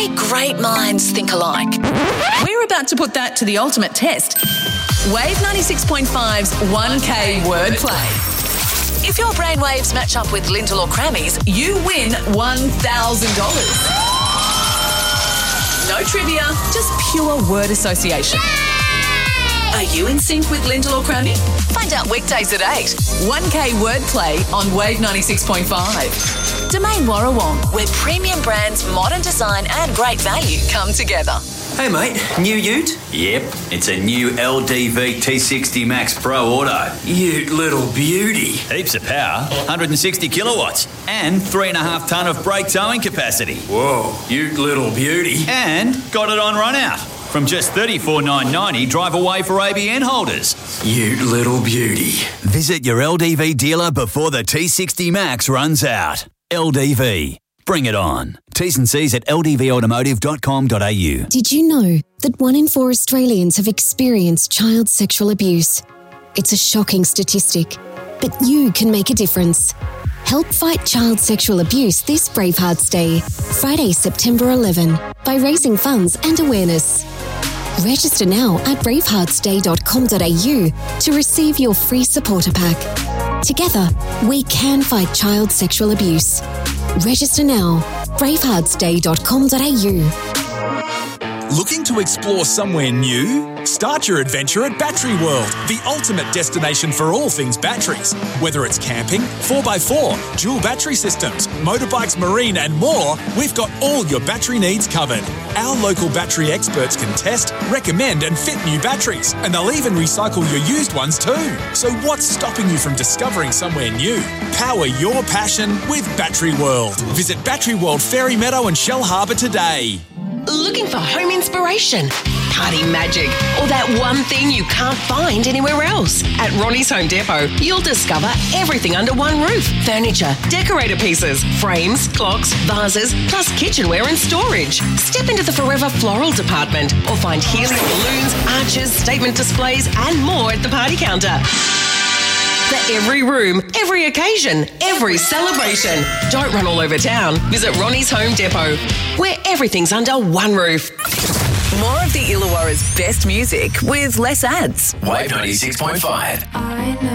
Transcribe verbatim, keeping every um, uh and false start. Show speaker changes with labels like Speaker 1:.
Speaker 1: say great minds think alike. We're about to put that to the ultimate test. Wave ninety-six point five's one K wordplay. If your brainwaves match up with Lyndall or Crammy's, you win one thousand dollars. No trivia, just pure word association. Yay! Are you in sync with Lyndall or Crammy? Find out weekdays at eight. one K wordplay on Wave ninety-six point five. Domain Warrawong, where premium brands, modern design and great value come together.
Speaker 2: Hey mate, new ute?
Speaker 3: Yep, it's a new L D V T sixty Max Pro Auto.
Speaker 2: Ute little beauty.
Speaker 3: Heaps of power, one hundred sixty kilowatts, and three and a half tonne of brake towing capacity.
Speaker 2: Whoa, ute little beauty.
Speaker 3: And got it on run out. From just thirty-four thousand nine hundred ninety dollars, drive away for A B N holders.
Speaker 2: Ute little beauty.
Speaker 4: Visit your L D V dealer before the T sixty Max runs out. L D V. Bring it on. T's and C's at l d v automotive dot com dot a u.
Speaker 5: Did you know that one in four Australians have experienced child sexual abuse? It's a shocking statistic, but you can make a difference. Help fight child sexual abuse this Bravehearts Day, Friday, September eleventh, by raising funds and awareness. Register now at bravehearts day dot com dot a u to receive your free supporter pack. Together, we can fight child sexual abuse. Register now, bravehearts day dot com dot a u.
Speaker 6: Looking to explore somewhere new? Start your adventure at Battery World, the ultimate destination for all things batteries. Whether it's camping, four by four, dual battery systems, motorbikes, marine and more, we've got all your battery needs covered. Our local battery experts can test, recommend and fit new batteries, and they'll even recycle your used ones too. So what's stopping you from discovering somewhere new? Power your passion with Battery World. Visit Battery World Fairy Meadow and Shell Harbour today.
Speaker 7: Looking for home inspiration, party magic, or that one thing you can't find anywhere else? At Ronnie's Home Depot, you'll discover everything under one roof. Furniture, decorator pieces, frames, clocks, vases, plus kitchenware and storage. Step into the Forever Floral department or find helium balloons, arches, statement displays and more at the party counter. For every room, every occasion, every celebration. Don't run all over town. Visit Ronnie's Home Depot, where everything's under one roof.
Speaker 1: More of the Illawarra's best music with less ads.
Speaker 2: Wave ninety-six point five.